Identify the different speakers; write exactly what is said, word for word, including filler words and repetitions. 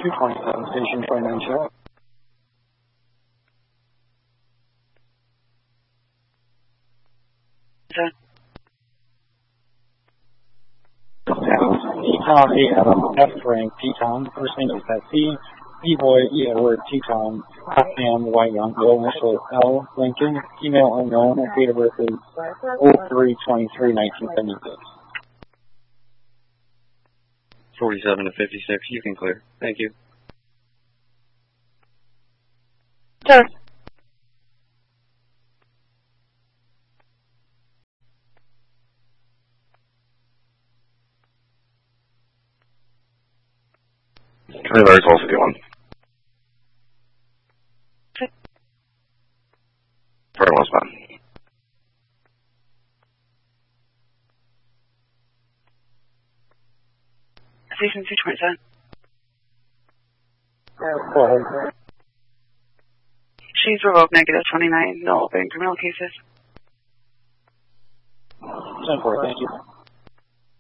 Speaker 1: two twenty-seven, station twenty-nine, show up.
Speaker 2: Sir?
Speaker 1: T-Tom, A Adam, F rank, T-Tom, first name is S C, E-Boy, E Edward, T-Tom, F-Ham, Y Young, middle initial is L, Lincoln, female unknown, date of birth is oh three twenty-three nineteen seventy-six.
Speaker 3: forty-seven to fifty-six, you can clear. Thank you.
Speaker 2: Sir?
Speaker 4: Trailer is also going. Very well spot.
Speaker 2: Station two twenty-seven.
Speaker 1: Go ahead.
Speaker 2: She's revoked negative twenty-nine, no open criminal cases.
Speaker 1: ten four, thank you.